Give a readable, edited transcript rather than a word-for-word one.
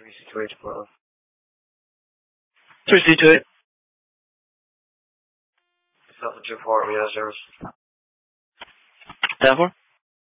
3C2812. 3C28. South of 24, we have service. 10-4.